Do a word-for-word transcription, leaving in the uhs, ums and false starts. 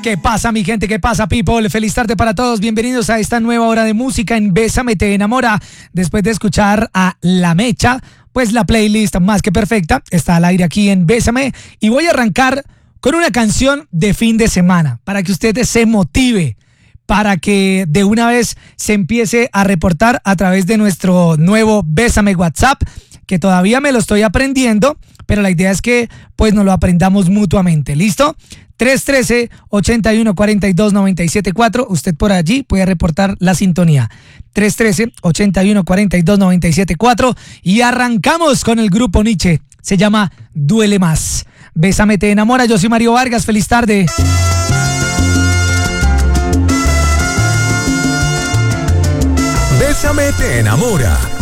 ¿Qué pasa, mi gente? ¿Qué pasa, people? Feliz tarde para todos. Bienvenidos a esta nueva hora de música en Bésame Te Enamora. Después de escuchar a La Mecha, pues la playlist más que perfecta está al aire aquí en Bésame. Y voy a arrancar con una canción de fin de semana para que usted se motive, para que de una vez se empiece a reportar a través de nuestro nuevo Bésame WhatsApp, que todavía me lo estoy aprendiendo, pero la idea es que pues nos lo aprendamos mutuamente. ¿Listo? tres uno tres, ocho uno cuatro dos, nueve siete cuatro. Usted por allí puede reportar la sintonía. tres uno tres, ocho uno cuatro dos, nueve siete cuatro. Y arrancamos con el grupo Nietzsche. Se llama Duele Más. Bésame Te Enamora. Yo soy Mario Vargas. Feliz tarde. Bésame Te Enamora.